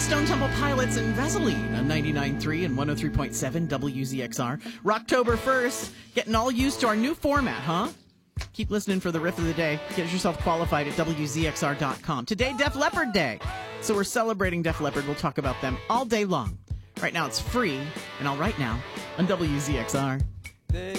Stone Temple Pilots and Vaseline on 99.3 and 103.7 WZXR. Rocktober 1st, getting all used to our new format, huh? Keep listening for the riff of the day. Get yourself qualified at WZXR.com. Today, Def Leppard Day. So we're celebrating Def Leppard. We'll talk about them all day long. Right now, it's free and all right now on WZXR.